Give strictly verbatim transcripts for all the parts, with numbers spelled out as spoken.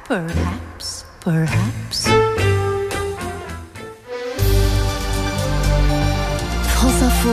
Perhaps, perhaps. France Info.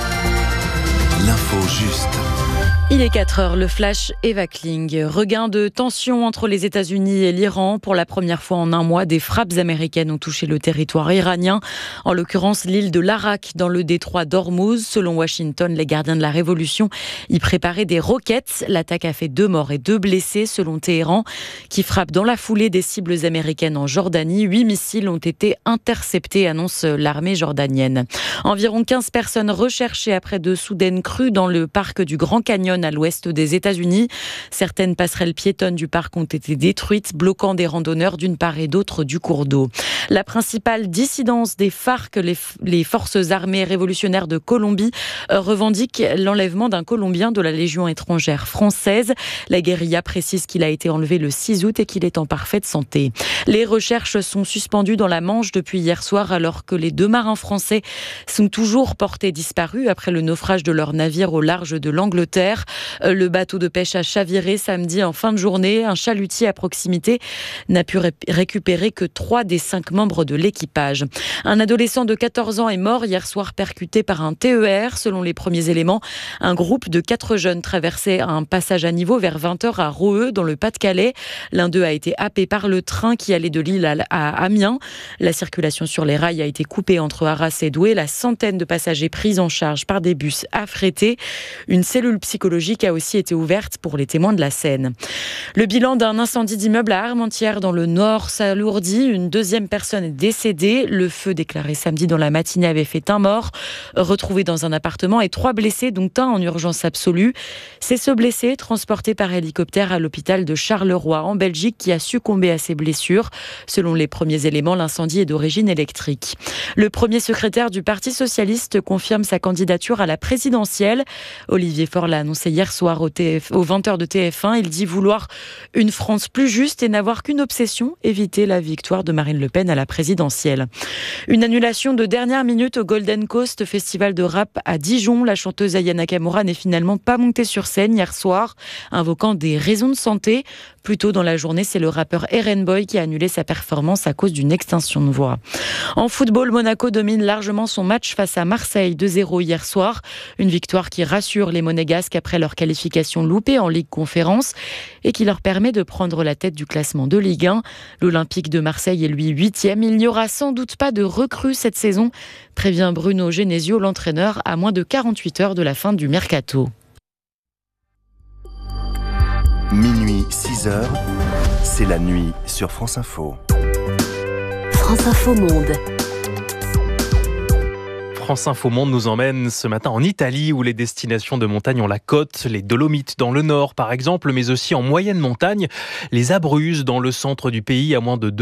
L'info juste. Il est quatre heures, le flash Eva Kling. Regain de tension entre les États-Unis et l'Iran. Pour la première fois en un mois, des frappes américaines ont touché le territoire iranien. En l'occurrence, l'île de l'Arak, dans le détroit d'Ormuz. Selon Washington, les gardiens de la révolution y préparaient des roquettes. L'attaque a fait deux morts et deux blessés, selon Téhéran, qui frappe dans la foulée des cibles américaines en Jordanie. Huit missiles ont été interceptés, annonce l'armée jordanienne. Environ quinze personnes recherchées après de soudaines crues dans le parc du Grand Canyon à l'ouest des États-Unis. Certaines passerelles piétonnes du parc ont été détruites, bloquant des randonneurs d'une part et d'autre du cours d'eau. La principale dissidence des FARC, les, les forces armées révolutionnaires de Colombie, revendique l'enlèvement d'un Colombien de la Légion étrangère française. La guérilla précise qu'il a été enlevé le six août et qu'il est en parfaite santé. Les recherches sont suspendues dans la Manche depuis hier soir, alors que les deux marins français sont toujours portés disparus après le naufrage de leur navire au large de l'Angleterre. Le bateau de pêche a chaviré samedi en fin de journée. Un chalutier à proximité n'a pu ré- récupérer que trois des cinq membres de l'équipage. Un adolescent de quatorze ans est mort hier soir percuté par un T E R. Selon les premiers éléments, un groupe de quatre jeunes traversait un passage à niveau vers vingt heures à Roeux, dans le Pas-de-Calais. L'un d'eux a été happé par le train qui allait de Lille à Amiens. La circulation sur les rails a été coupée entre Arras et Douai. La centaine de passagers pris en charge par des bus affrétés. Une cellule psychologique a aussi été ouverte pour les témoins de la scène. Le bilan d'un incendie d'immeuble à Armentières dans le Nord s'alourdit. Une deuxième personne est décédée. Le feu déclaré samedi dans la matinée avait fait un mort, retrouvé dans un appartement, et trois blessés, dont un en urgence absolue. C'est ce blessé, transporté par hélicoptère à l'hôpital de Charleroi en Belgique, qui a succombé à ses blessures. Selon les premiers éléments, l'incendie est d'origine électrique. Le premier secrétaire du Parti socialiste confirme sa candidature à la présidentielle. Olivier Faure l'a annoncé hier soir au, T F, au vingt heures de T F un. Il dit vouloir une France plus juste et n'avoir qu'une obsession, éviter la victoire de Marine Le Pen à la présidentielle. Une annulation de dernière minute au Golden Coast, festival de rap à Dijon. La chanteuse Aya Nakamura n'est finalement pas montée sur scène hier soir, invoquant des raisons de santé. Plus tôt dans la journée, c'est le rappeur Eren Boy qui a annulé sa performance à cause d'une extinction de voix. En football, Monaco domine largement son match face à Marseille deux zéro hier soir. Une victoire qui rassure les Monégasques après leur qualification loupée en Ligue Conférence et qui leur permet de prendre la tête du classement de Ligue un. L'Olympique de Marseille est lui huitième. Il n'y aura sans doute pas de recrue cette saison, prévient Bruno Genesio, l'entraîneur, à moins de quarante-huit heures de la fin du mercato. Minuit, six heures, c'est la nuit sur France Info. France Info Monde. France Info Monde nous emmène ce matin en Italie, où les destinations de montagne ont la côte, les Dolomites dans le nord par exemple, mais aussi en moyenne montagne, les Abruzzes dans le centre du pays, à moins de deux